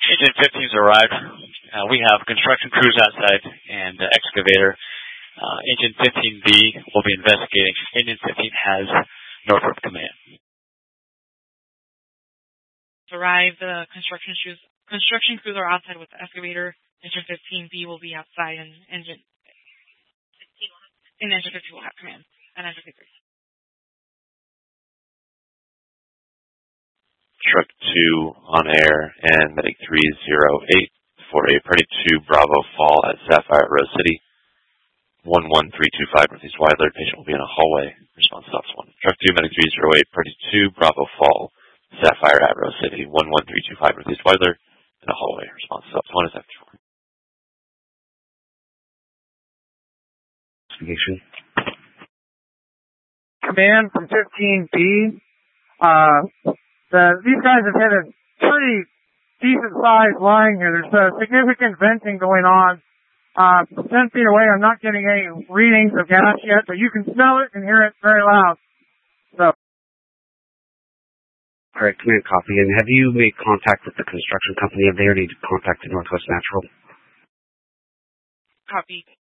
Engine 15's arrived. We have construction crews outside and the excavator. Engine 15B will be investigating. Engine 15 has Northrop command. Arrive. The construction crews are outside with the excavator. Engine 15B will be outside, and engine 15 will have command. And engine 53. Truck 2 on air and Medic 308 for a Predator 2 Bravo fall at Sapphire Rose City. 11325 Northeast Wilder. Patient will be in a hallway. Response stops 1. Truck 2 Medic 308 Predator 2 Bravo fall Sapphire at Rose City. 11325 Northeast Wilder in a hallway. Response stops 1 is after 4. Investigation. Command from 15B. These guys have hit a pretty decent-sized line here. There's significant venting going on. 10 feet away, I'm not getting any readings of gas yet, but you can smell it and hear it very loud. So. All right, command copy. And have you made contact with the construction company? Have they already contacted Northwest Natural? Copy.